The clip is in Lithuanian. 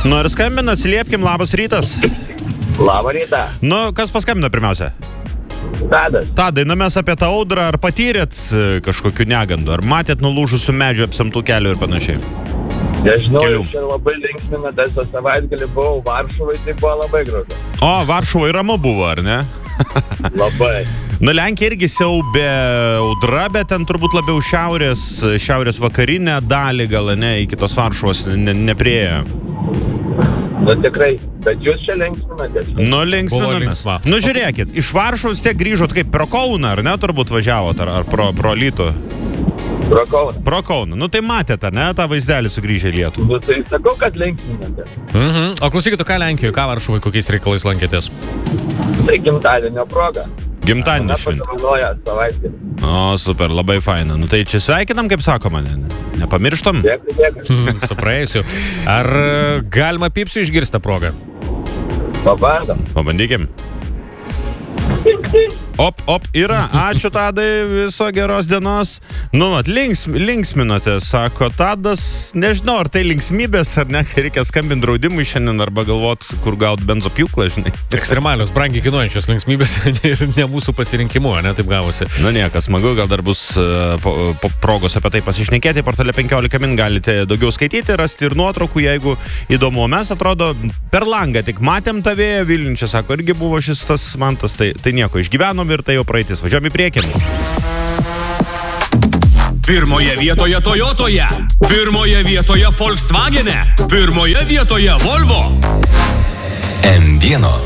Nu ir skambina, atsiliepkim, labas rytas. Labą rytą. Nu, kas paskambino pirmiausia? Tadas. Tadai, na mes apie tą audrą, ar patyrėt kažkokių negandų, ar matėt nulūžusių medžių apsemtų kelių ir panašiai? Nežinau, Kelių. čia labai linksmina, tas savaitgalį buvau Varšuvai, tai buvo labai gražu. O, Varšuvai ramu buvo, ar ne? Labai. Nu, Lenkija irgi siaubė audra, bet ten turbūt labiau šiaurės vakarinę dalį, gal ne, iki tos Varšuvos neprieėjo. Nu tikrai, bet jūs čia linksminate. Nu, linksminamės. Nu, žiūrėkit, iš Varšuvos tiek grįžot kaip pro Kauną, ar ne, turbūt važiavot, ar pro Alytų? Pro Kauną. Pro Kauną. Nu, tai matėte, ne, tą vaizdelį sugrįžę į Lietuvą. Nu, tai sakau, kad linksminate. O klausykit, ką Lenkijoje, ką Varšuvai, kokiais reikalais lankėtės? Tai gimtadienio proga. Gimtadienį šventė. Patraunoja savaitgalį. O, super, labai faina. Nu, tai čia sveikinam, kaip sakoma, nepamirštam? Dėkui. Su praėjusiu. Ar galima pipsiu išgirsti progą? Pabandom. Pabandykim. Op, yra. Ačiū, Tadai, viso geros dienos. Nu, linksminote, sako Tadas. Nežinau, ar tai linksmybės, ar ne, kai reikia skambinti draudimui šiandien, arba galvot, kur gaut benzopjūklą, žinai. Ekstremalios, brangiai kainuojančios linksmybės ir ne mūsų pasirinkimu, ne, taip gavosi. Nu, niekas, smagu, gal dar bus progos apie tai pasišnekėti. Portale 15 min galite daugiau skaityti, rasti ir nuotraukų, jeigu įdomu. Mes, atrodo, per langą tik matėm tą vėją Vilnių, čia sako, irgi buvo šis tas mantas, tai nieko, išgyvenom ir tai jau praeitis. Važiuojam į priekį. Pirmoje vietoje Toyotoje, pirmoje vietoje Volkswagene, pirmoje vietoje Volvo. M1